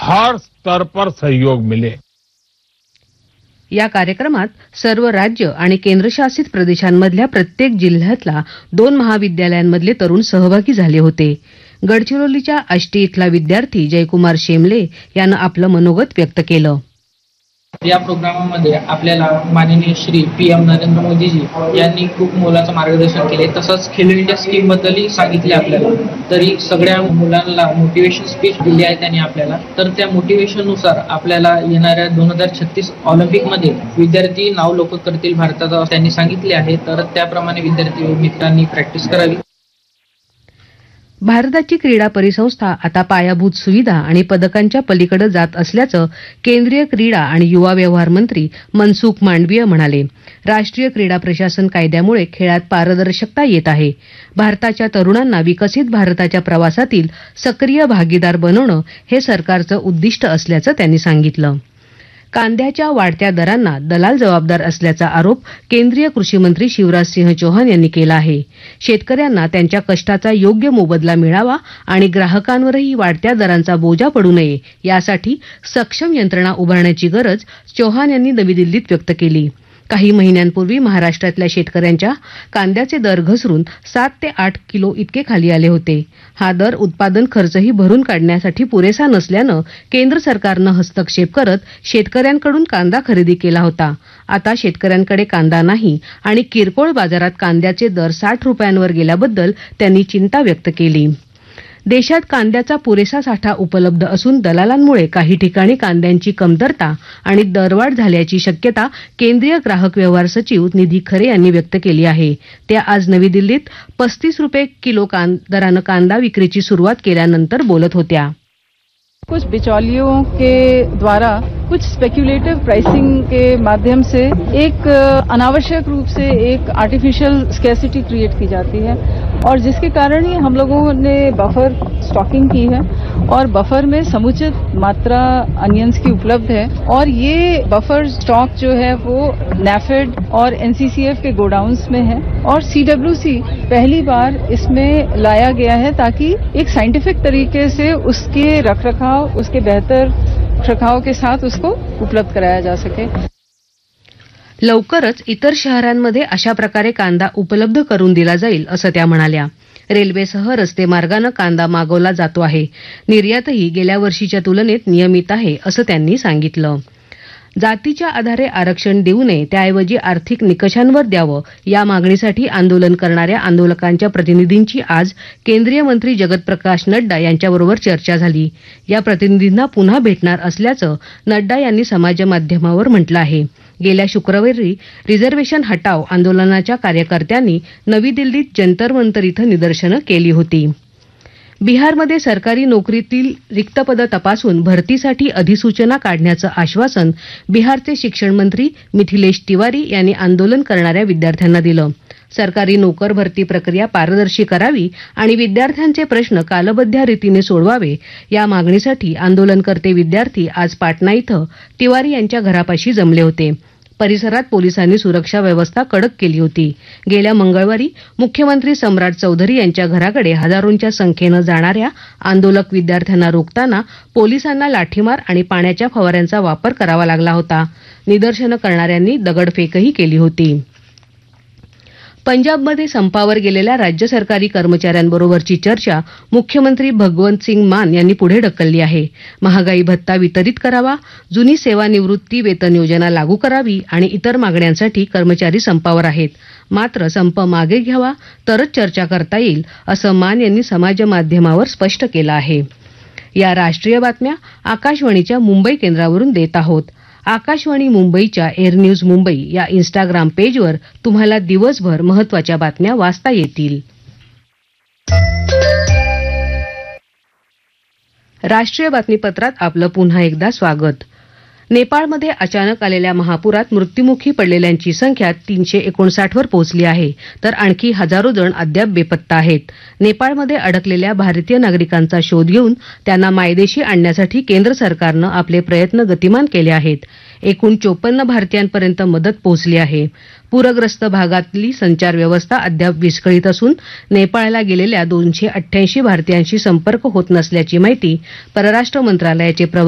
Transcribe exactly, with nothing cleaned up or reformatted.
हर स्तर पर सहयोग मिले। या कार्यक्रमात सर्व राज्य आणि केंद्रशासित प्रदेशांमधल्या प्रत्येक जिल्ह्यातला दोन महाविद्यालयांमधले तरुण सहभागी झाले होते। गडचिरोलीच्या आष्टी इथला विद्यार्थी जयकुमार शेमले यानं आपलं मनोगत व्यक्त केलं। या प्रोग्रामामध्ये आपल्याला माननीय श्री पी एम नरेंद्र मोदीजी यांनी खूप मोलाचं मार्गदर्शन केले, तसंच खेलो इंडिया स्कीम बद्दलही सांगितले आपल्याला। तरी सगळ्या मुलांना मोटिवेशन स्पीच दिली आहे त्यांनी आपल्याला। तर त्या मोटिवेशन नुसार आपल्याला येणाऱ्या दोन हजार छत्तीस ऑलिम्पिक मध्ये विद्यार्थी नाव लौकिक करतील भारताचा त्यांनी सांगितले आहे। तर त्याप्रमाणे विद्यार्थी मित्रांनी प्रॅक्टिस करावी। भारताची क्रीडा परिसंस्था आता पायाभूत सुविधा आणि पदकांच्या पलीकडे जात असल्याचं केंद्रीय क्रीडा आणि युवा व्यवहार मंत्री मनसुख मांडवीय म्हणाले। राष्ट्रीय क्रीडा प्रशासन कायद्यामुळे खेळात पारदर्शकता येत आहे। भारताच्या तरुणांना विकसित भारताच्या प्रवासातील सक्रिय भागीदार बनवणं हे सरकारचं उद्दिष्ट असल्याचं त्यांनी सांगितलं। कांद्याच्या वाढत्या दरांना दलाल जबाबदार असल्याचा आरोप केंद्रीय कृषी मंत्री शिवराज सिंह चौहान यांनी केला आहे। शेतकऱ्यांना त्यांच्या कष्टाचा योग्य मोबदला मिळावा आणि ग्राहकांवरही वाढत्या दरांचा बोजा पडू नये यासाठी सक्षम यंत्रणा उभारण्याची गरज चौहान यांनी नवी दिल्लीत व्यक्त केली। काही महिन्यांपूर्वी महाराष्ट्रातल्या शेतकऱ्यांच्या कांद्याचे दर घसरून सात ते आठ किलो इतके खाली आले होते। हा दर उत्पादन खर्चही भरून काढण्यासाठी पुरेसा नसल्यानं केंद्र सरकारनं हस्तक्षेप करत शेतकऱ्यांकडून कांदा खरेदी केला होता। आता शेतकऱ्यांकडे कांदा नाही आणि किरकोळ बाजारात कांद्याचे दर साठ रुपयांवर गेल्याबद्दल त्यांनी चिंता व्यक्त केली। देशात कांद्याचा पुरेसा साठा उपलब्ध असून दलालांमुळे काही ठिकाणी कांद्यांची कमतरता आणि दरवाढ झाल्याची शक्यता केंद्रीय ग्राहक व्यवहार सचिव निधी खरे यांनी व्यक्त केली आहे। त्या आज नवी दिल्लीत पस्तीस रुपये किलो दरानं कांदा विक्रीची सुरुवात केल्यानंतर बोलत होत्या। कुछ बिचौलियों के द्वारा कुछ स्पेक्युलेटिव प्राइसिंग के माध्यम से एक अनावश्यक रूप से एक आर्टिफिशियल स्कैसिटी क्रिएट की जाती है और जिसके कारण ही हम लोगों ने बफर स्टॉकिंग की है और बफर में समुचित मात्रा अनियंस की उपलब्ध है और ये बफर स्टॉक जो है वो नैफेड और एनसीसीएफ के गोडाउन्स में है और सीडब्ल्यूसी पहली बार इसमें लाया गया है ताकि एक साइंटिफिक तरीके से उसके रखरखाव उसके बेहतर रखरखाव के साथ उसको उपलब्ध कराया जा सके। लवकरच इतर शहरांमध्ये अशा प्रकारे कांदा उपलब्ध करून दिला जाईल असं त्या म्हणाल्या। रेल्वेसह रस्ते मार्गाने कांदा मागवला जातो आहे। निर्यातही गेल्या वर्षीच्या तुलनेत नियमित आहे असं त्यांनी सांगितलं। जातीच्या आधारे आरक्षण देऊ नये, त्याऐवजी आर्थिक निकषांवर द्यावं या मागणीसाठी आंदोलन करणाऱ्या आंदोलकांच्या प्रतिनिधींची आज केंद्रीय मंत्री जगत प्रकाश नड्डा यांच्याबरोबर चर्चा झाली। या प्रतिनिधींना पुन्हा भेटणार असल्याचं नड्डा यांनी समाजमाध्यमावर म्हटलं आहे। गेल्या शुक्रवारी रिझर्व्हेशन हटाव आंदोलनाच्या कार्यकर्त्यांनी नवी दिल्लीत जंतर मंतर इथं निदर्शनं केली होती। बिहारमध्ये सरकारी नोकरीतील रिक्त पदं तपासून भरतीसाठी अधिसूचना काढण्याचं आश्वासन बिहारचे शिक्षण मंत्री मिथिलेश तिवारी यांनी आंदोलन करणाऱ्या विद्यार्थ्यांना दिलं। सरकारी नोकर भरती प्रक्रिया पारदर्शी करावी आणि विद्यार्थ्यांचे प्रश्न कालबद्ध रीतीने सोडवावे या मागणीसाठी आंदोलनकर्ते विद्यार्थी आज पाटणा इथं तिवारी यांच्या घरापाशी जमले होते। परिसरात पोलिसांनी सुरक्षा व्यवस्था कडक केली होती। गेल्या मंगळवारी मुख्यमंत्री सम्राट चौधरी यांच्या घराकडे हजारोंच्या संख्येनं जाणाऱ्या आंदोलक विद्यार्थ्यांना रोखताना पोलिसांना लाठीमार आणि पाण्याच्या फवाऱ्यांचा वापर करावा लागला होता। निदर्शनं करणाऱ्यांनी दगडफेकही केली होती। पंजाबमध्ये संपावर गेलेल्या राज्य सरकारी कर्मचाऱ्यांबरोबरची चर्चा मुख्यमंत्री भगवंत सिंग मान यांनी पुढे ढकलली आहे। महागाई भत्ता वितरित करावा, जुनी सेवानिवृत्ती वेतन योजना लागू करावी आणि इतर मागण्यांसाठी कर्मचारी संपावर आहेत। मात्र संप मागे घ्यावा तरच चर्चा करता येईल असं मान यांनी समाजमाध्यमावर स्पष्ट केलं आहे। या राष्ट्रीय बातम्या आकाशवाणीच्या मुंबई केंद्रावरून देत आहोत। आकाशवाणी मुंबईच्या एअर न्यूज मुंबई या इन्स्टाग्राम पेजवर तुम्हाला दिवसभर महत्त्वाच्या बातम्या वाचता येतील। राष्ट्रीय बातमीपत्रात आपलं पुन्हा एकदा स्वागत। नेपाळमध्ये अचानक आलेल्या महापुरात मृत्युमुखी पडलेल्यांची संख्या तीनशे एकोणसाठ वर पोहोचली आहे, तर आणखी हजारो जण अद्याप बेपत्ता आहेत। नेपाळमध्ये अडकलेल्या भारतीय नागरिकांचा शोध घेऊन त्यांना मायदेशी आणण्यासाठी केंद्र सरकारनं आपले प्रयत्न गतिमान केले आहेत। एकूण चोपन्न भारतीयांपर्यंत मदत पोहोचली आहे। पूरग्रस्त भागातली संचार व्यवस्था अद्याप विस्कळीत असून नेपाळला गेलेल्या दोनशे अठ्ठ्याऐंशी भारतीयांशी संपर्क होत नसल्याची माहिती परराष्ट्र मंत्रालयाचे